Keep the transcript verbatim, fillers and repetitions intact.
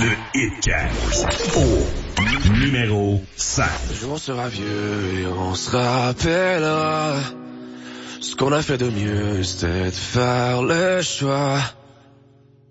Le Hitcast. Au numéro cinq. Un jour on sera vieux et on se rappellera ce qu'on a fait de mieux, c'était de faire le choix